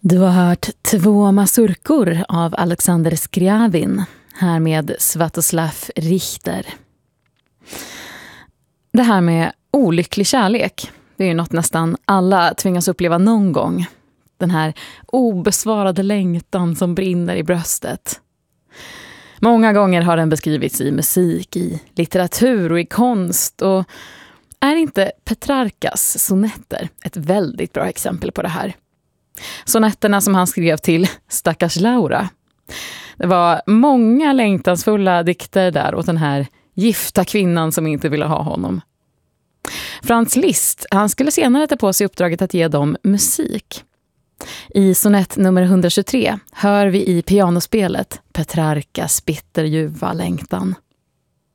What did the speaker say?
Du har hört Två mazurkor av Alexander Scriabin, här med Svatoslav Richter. Det här med olycklig kärlek, det är ju något nästan alla tvingas uppleva någon gång. Den här obesvarade längtan som brinner i bröstet. Många gånger har den beskrivits i musik, i litteratur och i konst. Och är inte Petrarkas sonetter ett väldigt bra exempel på det här? Sonetterna som han skrev till stackars Laura. Det var många längtansfulla dikter där åt den här gifta kvinnan som inte ville ha honom. Franz Liszt, han skulle senare ta på sig uppdraget att ge dem musik. I sonett nummer 123 hör vi i pianospelet Petrarkas bitterljuva längtan.